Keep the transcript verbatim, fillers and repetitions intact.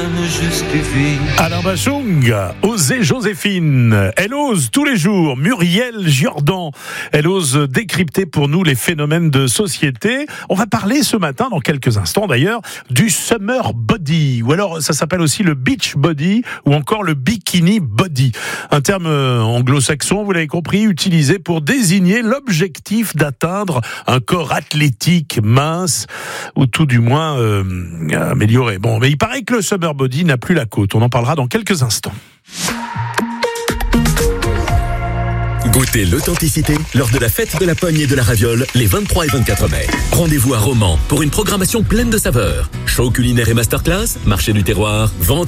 me justifie. Alain Bachung, Osez Joséphine. Elle ose tous les jours. Muriel Jordan, elle ose décrypter pour nous les phénomènes de société. On va parler ce matin, dans quelques instants d'ailleurs, du summer body. Ou alors ça s'appelle aussi le beach body ou encore le bikini body. Un terme anglo-saxon, vous l'avez compris, utilisé pour désigner l'objectif d'atteindre un corps athlétique, mince, ou tout du moins euh, amélioré. Bon, mais il paraît que le summer body n'a plus la côte. On en parlera dans quelques instants. Goûtez l'authenticité lors de la fête de la pogne et de la raviole les vingt-trois et vingt-quatre mai. Rendez-vous à Romans pour une programmation pleine de saveurs. Show culinaire et masterclass, marché du terroir, vente